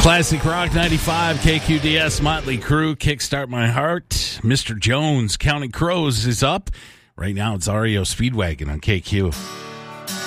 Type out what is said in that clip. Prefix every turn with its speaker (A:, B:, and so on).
A: Classic Rock 95, KQDS, Motley Crue, Kickstart My Heart. Mr. Jones, Counting Crows is up. Right now it's REO Speedwagon on KQ.